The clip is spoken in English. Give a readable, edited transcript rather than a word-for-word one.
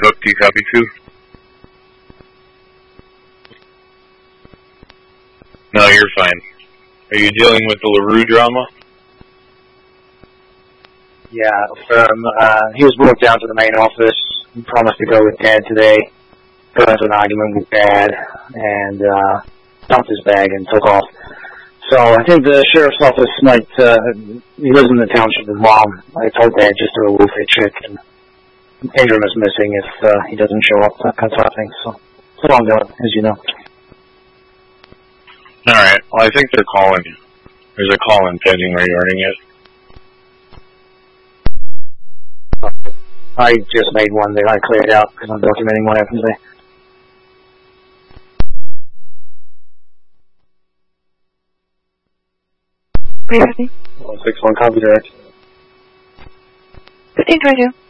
Cook, do you copy 2? No, you're fine. Are you dealing with the LaRue drama? Yeah, he was brought down to the main office. He promised to go with Dad today. Got into an argument with Dad and dumped his bag and took off. So I think the sheriff's office might, he lives in the township with Mom. I told Dad just to remove a check, and Ingram is missing if he doesn't show up, that kind of thing. So it's ongoing, as you know. Alright, well I think they're calling. There's a call-in pending regarding it. I just made one that I cleared out because I'm documenting what happened today. Previously? 161 copy direct. 1522.